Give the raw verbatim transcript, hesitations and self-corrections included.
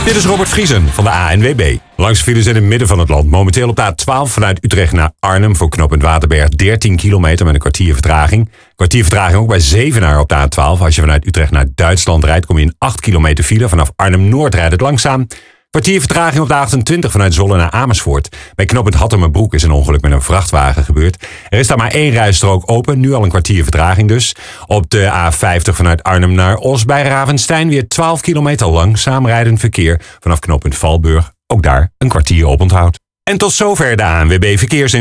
Dit is Robert Vriesen van de A N W B. Langs files in het midden van het land. Momenteel op de A twaalf vanuit Utrecht naar Arnhem voor knooppunt Waterberg. dertien kilometer met een kwartier vertraging. Kwartier vertraging ook bij Zevenaar op de A twaalf. Als je vanuit Utrecht naar Duitsland rijdt, kom je in acht kilometer file. Vanaf Arnhem-Noord rijdt het langzaam. Kwartier vertraging op de achtentwintig vanuit Zwolle naar Amersfoort. Bij knooppunt Hattemerbroek is een ongeluk met een vrachtwagen gebeurd. Er is daar maar één rijstrook open, nu al een kwartier vertraging dus. Op de A vijftig vanuit Arnhem naar Os bij Ravenstein weer twaalf kilometer langzaam rijdend verkeer. Vanaf knooppunt Valburg, ook daar een kwartier oponthoud. En tot zover de A N W B Verkeersinformatie.